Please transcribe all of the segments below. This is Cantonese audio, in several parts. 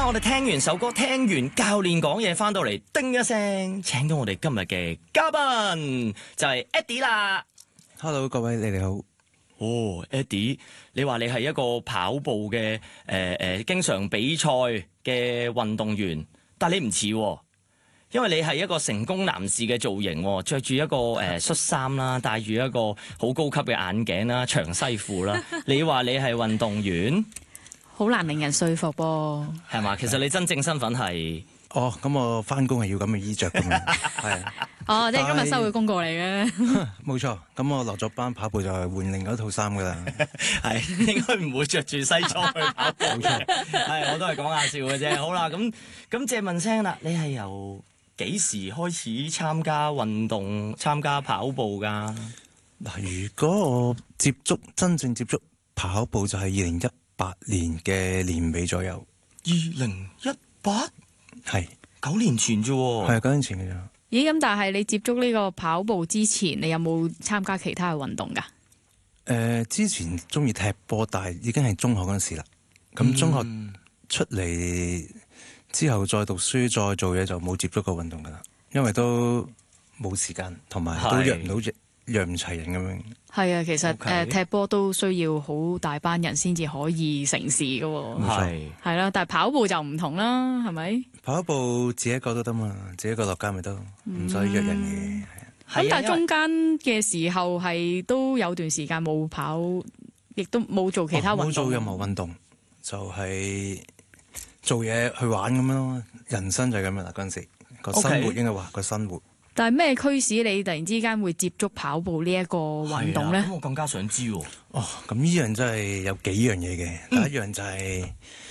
我哋聽完首歌，聽完教練講嘢，翻到嚟叮一聲，請到我哋今日嘅嘉賓就係 Eddie 啦。 Hello， 各位你哋好。 Eddie， 你話你係一個跑步嘅經常比賽嘅運動員，但你唔似喎，因為你係一個成功男士嘅造型，着住一個恤衫啦，戴住一個好高級嘅眼鏡啦，長西褲啦。你話你係運動員， 好難令人說服噃， 係嘛？其實你真正身份係咁我翻工係要咁嘅衣着㗎嘛，係。 即係今日收嘅功課嚟嘅。 冇錯，咁我落咗班跑步就係換另一套衫㗎啦。 係應該唔會着住西裝去跑步。冇錯，係我都係講下笑嘅啫。好啦，咁借問聲啦，你係由幾時開始參加運動、參加跑步㗎？ 嗱，如果我真正接觸跑步就係2018年嘅年尾左右。 2018？係9年前啫喎。 係9年前嘅啫。 咦，咁但係你接觸呢個跑步之前，你有冇參加其他嘅運動㗎？ 之前中意踢波，但係已經係中學嗰陣時啦。咁中學出嚟之後再讀書再做嘢就冇接觸過運動㗎啦，因為都冇時間，同埋都約唔齊人咁樣。係啊，其實踢波都需要好大班人先至可以成事㗎喎。係啦，但係跑步就唔同啦，係咪？跑步自己一個都得嘛，自己一個落街咪得，唔使約人嘅。 咁但係中間嘅時候係都有段時間冇跑，亦都冇做其他運動。冇做任何運動，就係做嘢去玩咁樣咯。人生就係咁樣啦，嗰陣時個生活應該話個生活。 但係咩驅使你突然之間會接觸跑步呢一個運動咧？ 咁我更加想知喎。 咁呢樣真係有幾樣嘢嘅。第一樣就係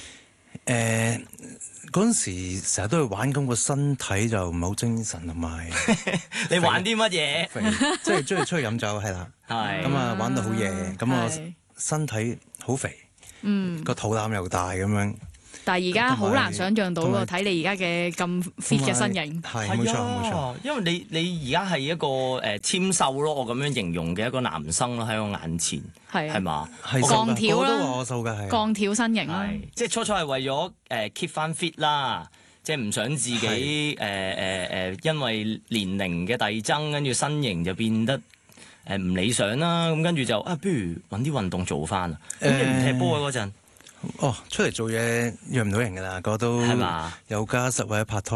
嗰陣時成日都去玩，咁個身體就唔係好精神，同埋你玩啲乜嘢？ 即係中意出去飲酒，係啦。咁啊玩到好夜，咁我身體好肥，個肚腩又大咁樣。 但係而家好難想像到喎，睇你而家嘅咁 fit 嘅身形。 係冇錯， 因為你而家係一個纖瘦咯，我咁樣形容嘅一個男生咯，喺我眼前係嘛？ 鋼條啦， 我都話我瘦㗎，係鋼條身形啦。 即係初係為咗keep 翻 fit 啦，即係唔想自己因為年齡嘅遞增，跟住身形就變得唔理想啦。咁跟住就不如揾啲運動做翻啊！咁你唔踢波嗰陣？ 出嚟做嘢約唔到人㗎啦，個都有家室或者拍拖。